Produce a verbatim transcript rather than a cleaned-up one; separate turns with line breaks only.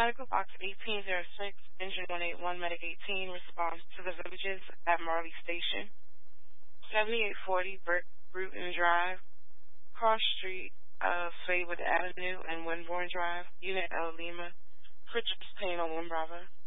Medical Box eighteen oh six, Engine one eight one, Medic eighteen, responds to the villages at Marley Station, seventy-eight forty Bur- Bruton Drive, Cross Street of Faywood Avenue and Winborn Drive, Unit L Lima, Pritchard's Payne on one Bravo.